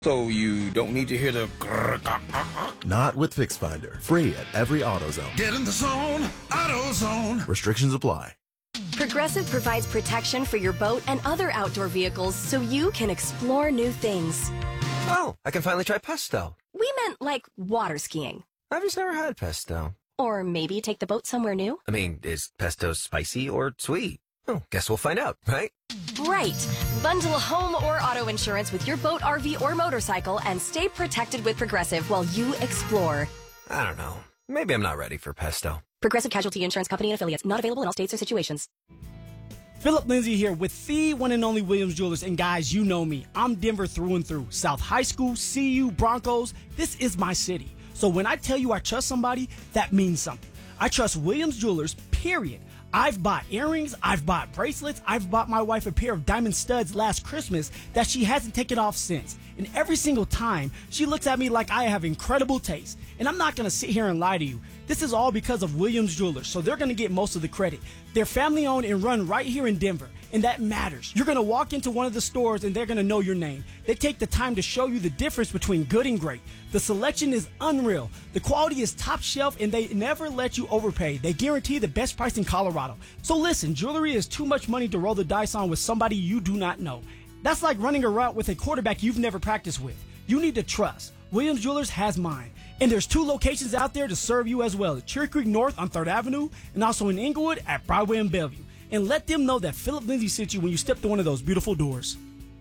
So you don't need to hear the... Not with FixFinder. Free at every AutoZone. Get in the zone, AutoZone. Restrictions apply. Progressive provides protection for your boat and other outdoor vehicles so you can explore new things. Oh, I can finally try pesto. We meant like water skiing. I've just never had pesto. Or maybe take the boat somewhere new. I mean, is pesto spicy or sweet? Oh, guess we'll find out, right? Right. Bundle home or auto insurance with your boat, RV, or motorcycle and stay protected with Progressive while you explore. I don't know. Maybe I'm not ready for pesto. Progressive Casualty Insurance Company and Affiliates. Not available in all states or situations. Philip Lindsay here with the one and only Williams Jewelers. And guys, you know me. I'm Denver through and through. South High School, CU, Broncos. This is my city. So when I tell you I trust somebody, that means something. I trust Williams Jewelers, period. I've bought earrings, I've bought bracelets, I've bought my wife a pair of diamond studs last Christmas that she hasn't taken off since. And every single time, she looks at me like I have incredible taste. And I'm not going to sit here and lie to you. This is all because of Williams Jewelers, so they're going to get most of the credit. They're family owned and run right here in Denver, and that matters. You're going to walk into one of the stores and they're going to know your name. They take the time to show you the difference between good and great. The selection is unreal. The quality is top shelf, and they never let you overpay. They guarantee the best price in Colorado. So listen, jewelry is too much money to roll the dice on with somebody you do not know. That's like running a route with a quarterback you've never practiced with. You need to trust. Williams Jewelers has mine. And there's 2 locations out there to serve you as well. At Cherry Creek North on 3rd Avenue and also in Inglewood at Broadway and Bellevue. And let them know that Philip Lindsay sent you when you step through one of those beautiful doors.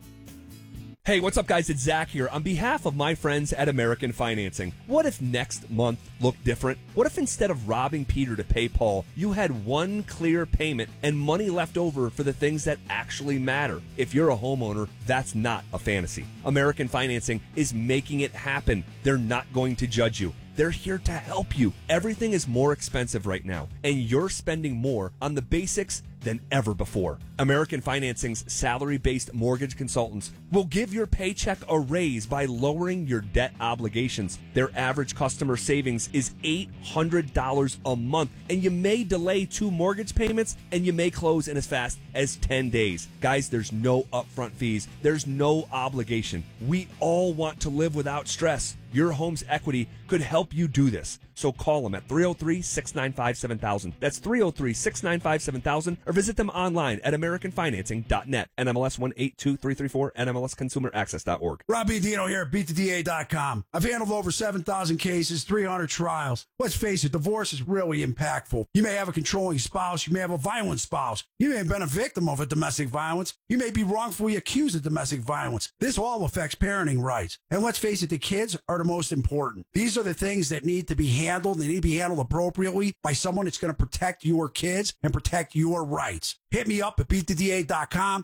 Hey, what's up, guys? It's Zach here. On behalf of my friends at American Financing, what if next month looked different? What if instead of robbing Peter to pay Paul, you had one clear payment and money left over for the things that actually matter? If you're a homeowner, that's not a fantasy. American Financing is making it happen. They're not going to judge you. They're here to help you. Everything is more expensive right now, and you're spending more on the basics than ever before. American Financing's salary-based mortgage consultants will give your paycheck a raise by lowering your debt obligations. Their average customer savings is $800 a month, and you may delay 2 mortgage payments, and you may close in as fast as 10 days. Guys, there's no upfront fees. There's no obligation. We all want to live without stress. Your home's equity could help you do this. So call them at 303-695-7000. That's 303-695-7000, or visit them online at AmericanFinancing.net. NMLS 182334, NMLSConsumerAccess.org. Robbie Dino here at BeatTheDA.com. I've handled over 7,000 cases, 300 trials. Let's face it, divorce is really impactful. You may have a controlling spouse. You may have a violent spouse. You may have been a victim of a domestic violence. You may be wrongfully accused of domestic violence. This all affects parenting rights. And let's face it, the kids are the most important. These are the things that need to be handled. They need to be handled appropriately by someone that's going to protect your kids and protect your rights. Hit me up at BeatTheDA.com,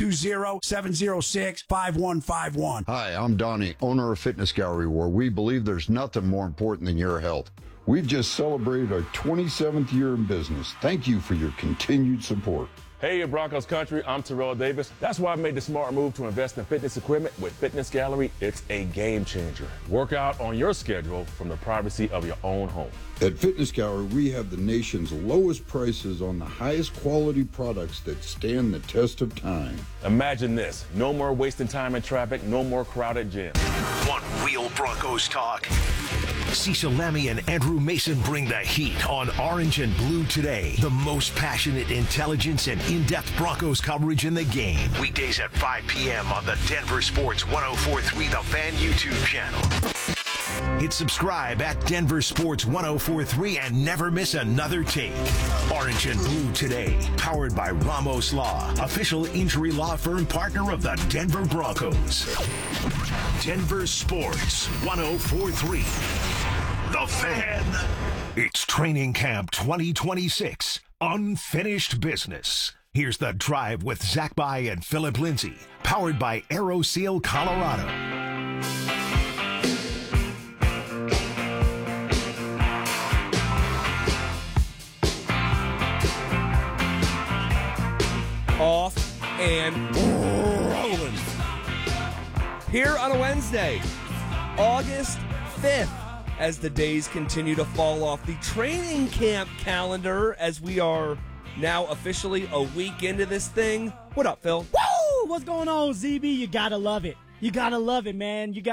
720-706-5151. Hi, I'm Donnie, owner of Fitness Gallery, where we believe there's nothing more important than your health. We've just celebrated our 27th year in business. Thank you for your continued support. Hey, Broncos country, I'm Terrell Davis. That's why I made the smart move to invest in fitness equipment with Fitness Gallery. It's a game changer. Work out on your schedule from the privacy of your own home. At Fitness Gallery, we have the nation's lowest prices on the highest quality products that stand the test of time. Imagine this. No more wasting time in traffic, no more crowded gyms. Want real Broncos talk? Cecil Lammy and Andrew Mason bring the heat on Orange and Blue Today. The most passionate intelligence and in-depth Broncos coverage in the game. Weekdays at 5 p.m. on the Denver Sports 104.3 The Fan YouTube channel. Hit subscribe at Denver Sports 104.3 and never miss another take. Orange and Blue Today, powered by Ramos Law, official injury law firm partner of the Denver Broncos. Denver Sports 104.3. The Fan. It's Training Camp 2026. Unfinished business. Here's The Drive with Zach By and Philip Lindsay, powered by AeroSeal Colorado. Off and rolling. Here on a Wednesday, August 5th, as the days continue to fall off the training camp calendar, as we are now officially a week into this thing. What up, Phil? Woo! What's going on, ZB? You gotta love it. You gotta love it, man. You got